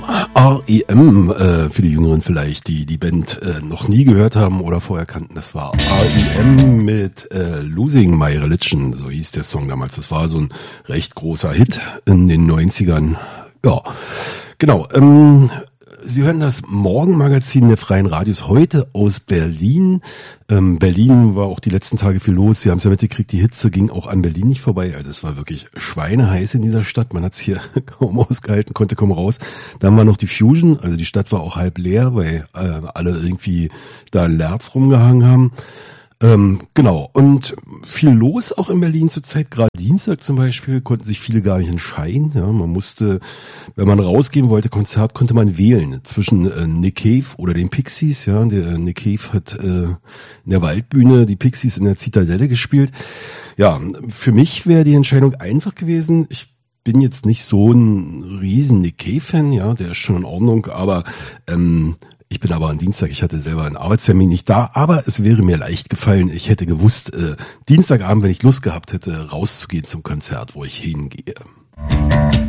R.E.M. Für die Jüngeren vielleicht, die die Band noch nie gehört haben oder vorher kannten. Das war R.E.M. mit Losing My Religion, so hieß der Song damals. Das war so ein recht großer Hit in den 90ern. Ja, genau. Sie hören das Morgenmagazin der Freien Radios heute aus Berlin. Berlin war auch die letzten Tage viel los. Sie haben es ja mitgekriegt, die Hitze ging auch an Berlin nicht vorbei. Also es war wirklich schweineheiß in dieser Stadt. Man hat es hier kaum ausgehalten, konnte kaum raus. Dann war noch die Fusion, also die Stadt war auch halb leer, weil alle irgendwie da in Lerz rumgehangen haben. Genau, und viel los auch in Berlin zurzeit, gerade Dienstag zum Beispiel, konnten sich viele gar nicht entscheiden. Ja, man musste, wenn man rausgehen wollte, Konzert, konnte man wählen zwischen Nick Cave oder den Pixies. Ja, der Nick Cave hat in der Waldbühne die Pixies in der Zitadelle gespielt. Ja, für mich wäre die Entscheidung einfach gewesen. Ich bin jetzt nicht so ein riesen Nick Cave-Fan, ja, der ist schon in Ordnung, aber ich bin aber am Dienstag, ich hatte selber einen Arbeitstermin nicht da, aber es wäre mir leicht gefallen. Ich hätte gewusst, Dienstagabend, wenn ich Lust gehabt hätte, rauszugehen zum Konzert, wo ich hingehe.